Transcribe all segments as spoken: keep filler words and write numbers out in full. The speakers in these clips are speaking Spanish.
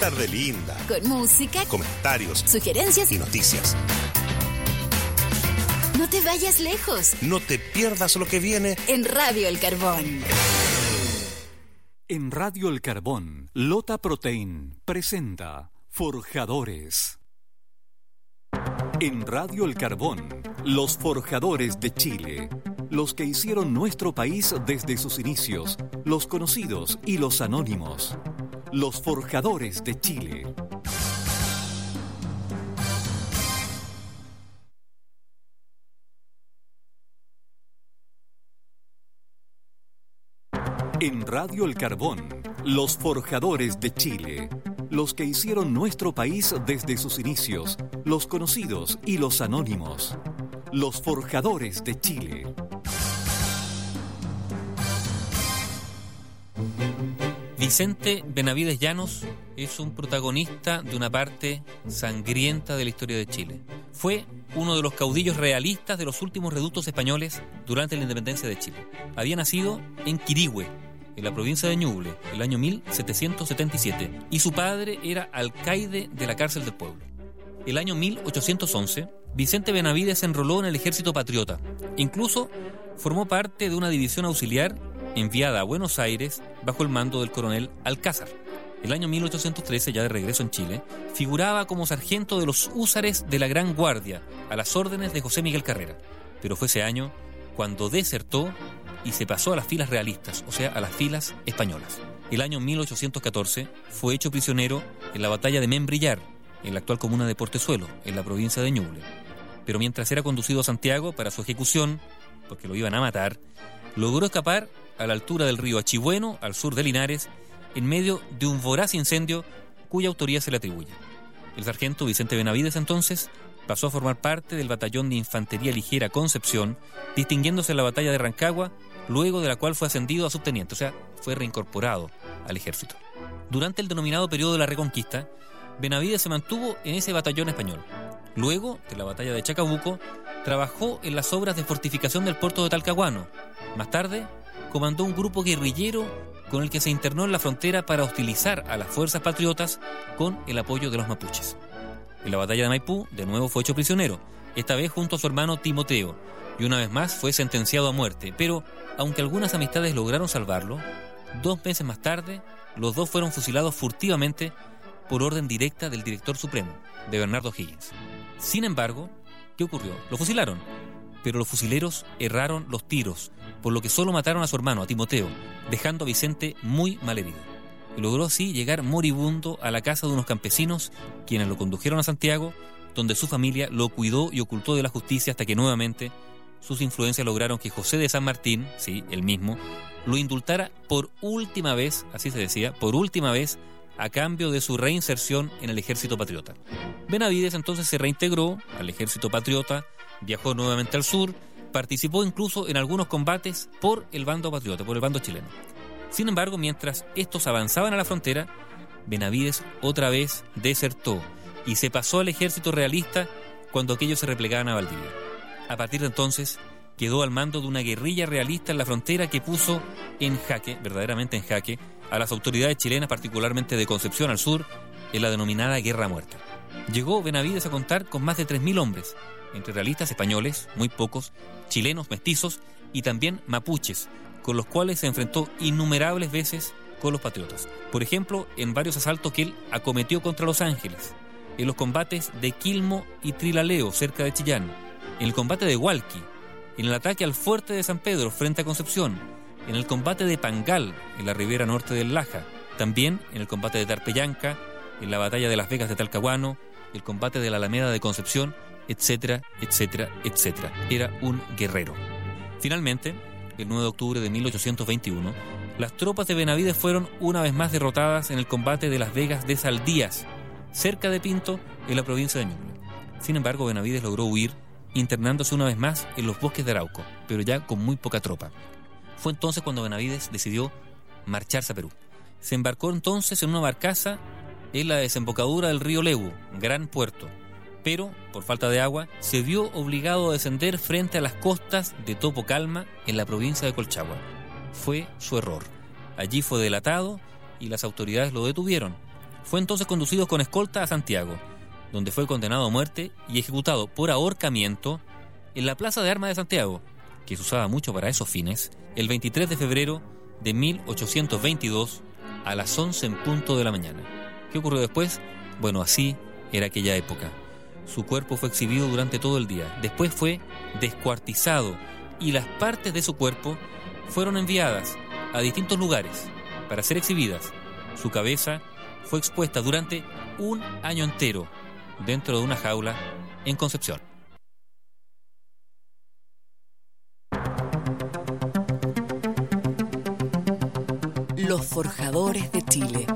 tarde linda. Con música, comentarios, sugerencias y noticias. No te vayas lejos. No te pierdas lo que viene en Radio El Carbón. En Radio El Carbón, Lota Protein presenta Forjadores. En Radio El Carbón, los forjadores de Chile. Los que hicieron nuestro país desde sus inicios, los conocidos y los anónimos. Los forjadores de Chile. En Radio El Carbón, los forjadores de Chile. Los que hicieron nuestro país desde sus inicios, los conocidos y los anónimos. Los forjadores de Chile. Vicente Benavides Llanos es un protagonista de una parte sangrienta de la historia de Chile. Fue uno de los caudillos realistas de los últimos reductos españoles durante la independencia de Chile. Había nacido en Quirihue, en la provincia de Ñuble, el año mil setecientos setenta y siete, y su padre era alcaide de la cárcel del pueblo. El año mil ochocientos once, Vicente Benavides se enroló en el ejército patriota. Incluso formó parte de una división auxiliar enviada a Buenos Aires bajo el mando del coronel Alcázar. El año mil ochocientos trece, ya de regreso en Chile, figuraba como sargento de los húsares de la Gran Guardia, a las órdenes de José Miguel Carrera. Pero fue ese año cuando desertó y se pasó a las filas realistas, o sea, a las filas españolas. El año mil ochocientos catorce fue hecho prisionero en la batalla de Membrillar, en la actual comuna de Portezuelo, en la provincia de Ñuble. Pero mientras era conducido a Santiago para su ejecución, porque lo iban a matar, logró escapar a la altura del río Achibueno, al sur de Linares, en medio de un voraz incendio cuya autoría se le atribuye. El sargento Vicente Benavides entonces pasó a formar parte del batallón de Infantería Ligera Concepción, distinguiéndose en la batalla de Rancagua, luego de la cual fue ascendido a subteniente, o sea, fue reincorporado al ejército. Durante el denominado periodo de la Reconquista, Benavides se mantuvo en ese batallón español. Luego de la batalla de Chacabuco, trabajó en las obras de fortificación del puerto de Talcahuano. Más tarde, comandó un grupo guerrillero con el que se internó en la frontera para hostilizar a las fuerzas patriotas con el apoyo de los mapuches. En la batalla de Maipú, de nuevo fue hecho prisionero, esta vez junto a su hermano Timoteo, y una vez más fue sentenciado a muerte. Pero, aunque algunas amistades lograron salvarlo, dos meses más tarde, los dos fueron fusilados furtivamente por orden directa del director supremo, de Bernardo Higgins. Sin embargo, ¿qué ocurrió? Lo fusilaron, pero los fusileros erraron los tiros, por lo que solo mataron a su hermano, a Timoteo, dejando a Vicente muy malherido. Y logró así llegar moribundo a la casa de unos campesinos, quienes lo condujeron a Santiago, donde su familia lo cuidó y ocultó de la justicia hasta que nuevamente sus influencias lograron que José de San Martín, sí, el mismo, lo indultara por última vez, así se decía, por última vez, a cambio de su reinserción en el ejército patriota. Benavides entonces se reintegró al ejército patriota, viajó nuevamente al sur, participó incluso en algunos combates por el bando patriota, por el bando chileno. Sin embargo, mientras estos avanzaban a la frontera, Benavides otra vez desertó y se pasó al ejército realista cuando aquellos se replegaban a Valdivia. A partir de entonces, quedó al mando de una guerrilla realista en la frontera que puso en jaque, verdaderamente en jaque, a las autoridades chilenas, particularmente de Concepción al sur, en la denominada Guerra Muerta. Llegó Benavides a contar con más de tres mil hombres, entre realistas españoles, muy pocos, chilenos mestizos y también mapuches, con los cuales se enfrentó innumerables veces con los patriotas. Por ejemplo, en varios asaltos que él acometió contra Los Ángeles, en los combates de Quilmo y Trilaleo, cerca de Chillán, en el combate de Hualqui, en el ataque al fuerte de San Pedro frente a Concepción, en el combate de Pangal, en la ribera norte del Laja, también en el combate de Tarpeyanca, en la batalla de Las Vegas de Talcahuano, el combate de la Alameda de Concepción, etcétera, etcétera, etcétera. Era un guerrero. Finalmente, el nueve de octubre de mil ochocientos veintiuno, las tropas de Benavides fueron una vez más derrotadas en el combate de Las Vegas de Saldías, cerca de Pinto, en la provincia de Ñuble. Sin embargo, Benavides logró huir, internándose una vez más en los bosques de Arauco, pero ya con muy poca tropa. Fue entonces cuando Benavides decidió marcharse a Perú. Se embarcó entonces en una barcaza en la desembocadura del río Lebu, gran puerto, pero, por falta de agua, se vio obligado a descender frente a las costas de Topo Calma, en la provincia de Colchagua. Fue su error. Allí fue delatado y las autoridades lo detuvieron. Fue entonces conducido con escolta a Santiago, donde fue condenado a muerte y ejecutado por ahorcamiento en la Plaza de Armas de Santiago, que se usaba mucho para esos fines, el veintitrés de febrero de mil ochocientos veintidós a las once en punto de la mañana. ¿Qué ocurrió después? Bueno, así era aquella época. Su cuerpo fue exhibido durante todo el día. Después fue descuartizado y las partes de su cuerpo fueron enviadas a distintos lugares para ser exhibidas. Su cabeza fue expuesta durante un año entero dentro de una jaula en Concepción. Los forjadores de Chile.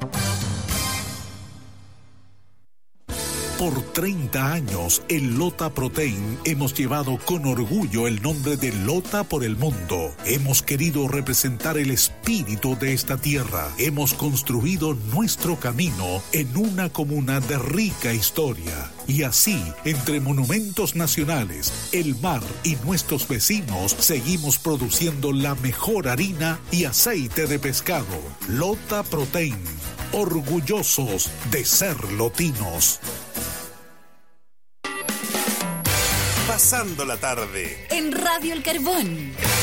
Por treinta años, en Lota Protein hemos llevado con orgullo el nombre de Lota por el mundo. Hemos querido representar el espíritu de esta tierra. Hemos construido nuestro camino en una comuna de rica historia. Y así, entre monumentos nacionales, el mar y nuestros vecinos, seguimos produciendo la mejor harina y aceite de pescado. Lota Protein, orgullosos de ser lotinos. Pasando la tarde En Radio El Carbón.